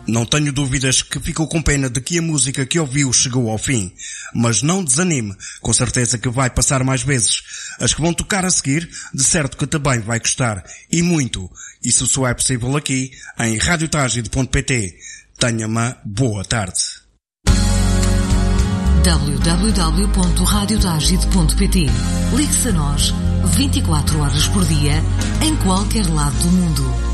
Não tenho dúvidas que ficou com pena de que a música que ouviu chegou ao fim. Mas não desanime, com certeza que vai passar mais vezes. As que vão tocar a seguir, de certo que também vai gostar. E muito. Isso só é possível aqui, em radiotagide.pt. Tenha uma boa tarde. www.radiotagide.pt. Ligue-se a nós 24 horas por dia, em qualquer lado do mundo.